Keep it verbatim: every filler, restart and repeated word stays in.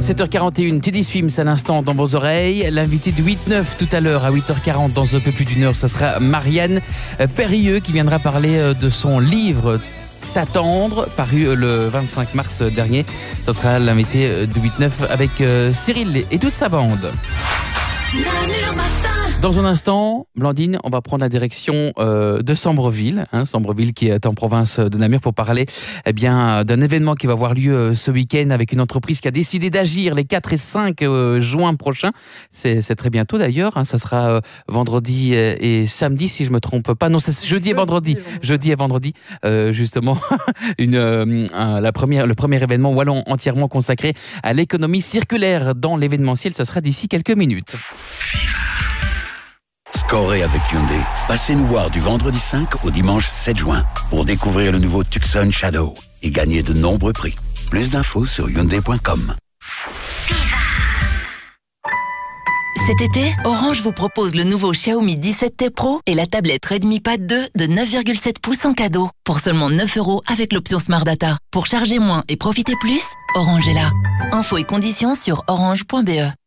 sept heures quarante et une, Teddy Swims à l'instant dans vos oreilles. L'invité du huit neuf tout à l'heure à huit heures quarante dans un peu plus d'une heure, ça sera Marianne Périlleux qui viendra parler de son livre T'attendre, paru le vingt-cinq mars dernier. Ça sera l'invité du huit neuf avec Cyril et toute sa bande. Dans un instant, Blandine, on va prendre la direction euh, de Sambreville, hein, Sambreville qui est en province de Namur, pour parler eh bien, d'un événement qui va avoir lieu euh, ce week-end avec une entreprise qui a décidé d'agir les quatre et cinq euh, juin prochains. C'est, c'est très bientôt d'ailleurs, hein, ça sera euh, vendredi et samedi si je me trompe pas. Non, c'est jeudi et vendredi. Jeudi et vendredi, euh, justement, une, euh, un, la première, le premier événement wallon entièrement consacré à l'économie circulaire dans l'événementiel. Ça sera d'ici quelques minutes. Scorez avec Hyundai. Passez nous voir du vendredi cinq au dimanche sept juin pour découvrir le nouveau Tucson Shadow et gagner de nombreux prix. Plus d'infos sur hyundai point com. Cet été, Orange vous propose le nouveau Xiaomi dix-sept T Pro et la tablette Redmi Pad deux de neuf virgule sept pouces en cadeau pour seulement neuf euros avec l'option Smart Data. Pour charger moins et profiter plus, Orange est là. Infos et conditions sur orange point b e.